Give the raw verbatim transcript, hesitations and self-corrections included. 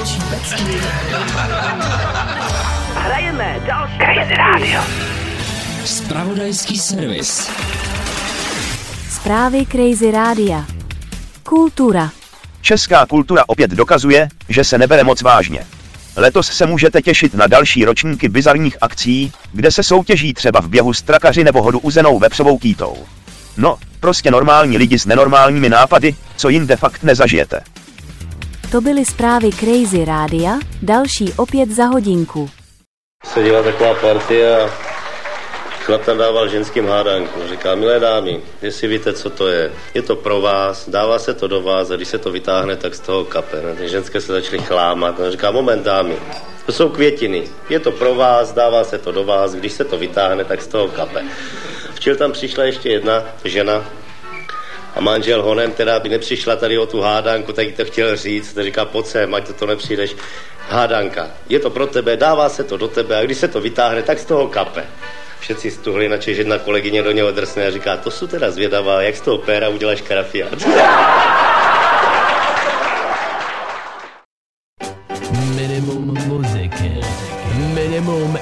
největší pecky. Hrajeme další Crazy Radio. Zpravodajský servis. Zprávy Crazy Rádia. Kultura. Česká kultura opět dokazuje, že se nebere moc vážně. Letos se můžete těšit na další ročníky bizarních akcí, kde se soutěží třeba v běhu strakaři nebo hodu uzenou vepřovou kýtou. No, prostě normální lidi s nenormálními nápady, co jinde fakt nezažijete. To byly zprávy Crazy Rádia, další opět za hodinku. Seděla taková partie a chlap tam dával ženským hádanku. Říká, milé dámy, jestli víte, co to je. Je to pro vás, dává se to do vás a když se to vytáhne, tak z toho kape. Ty ženské se začaly chlámat. On říká, moment dámy, to jsou květiny. Je to pro vás, dává se to do vás, když se to vytáhne, tak z toho kape. Včera tam přišla ještě jedna žena a manžel honem, která by nepřišla tady o tu hádanku, tak jí to chtěl říct. To říká, pojď sem, ať to, to nepřijdeš. Hádanka, je to pro tebe, dává se to do tebe a když se to vytáhne, tak z toho kape. Všetci stuhli, načež jedna kolegyně do něho drsne a říká, to jsou teda zvědavá, jak z toho péra uděláš karafiát.